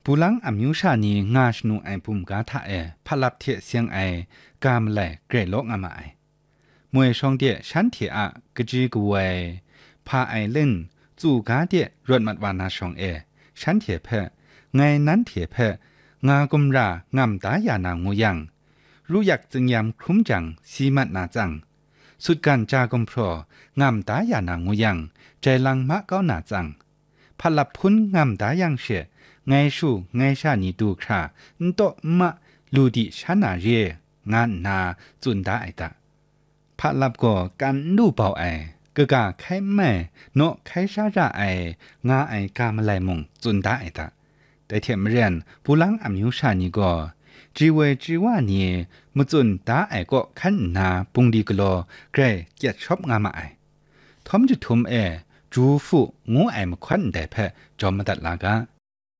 ปูหลังอมิวชานีงาชนูไอปุ่มกาทะพลับเทเสียงไอกามแลเกรโลกอามาไอมวยช่องเดียฉันเถอะกจีกวยพาไอเล่นจู่กาเดียรถมัดวานาช่องฉันเถอะเพไงนั้นเถอะเพงากมรางามตายานางงูยังรู้อยากจึงยำคลุ้มจังสีมัดนาจังสุดการจากมพรงามตายานางงูยังใจลังมะเก้านาจังพลับพุนงามตายังเชไงชูไงชานีดูครานโตมะลูดิชานาเรงานนาจุนดาไอตาพลับก็กันดูเบากะกะไข่แม่โนไข่ชาจางากามไลมงจุนดาไอตาแต่เทียมเรียนผู้ลังอมิวชานีก็จีเวจีว่านี่มุจุนดาก็ขันนาปุงดีกโลเกรเกียดชอบงามาทอมจุทุมจูฟูงูมควันได้เพจอมตัดลากา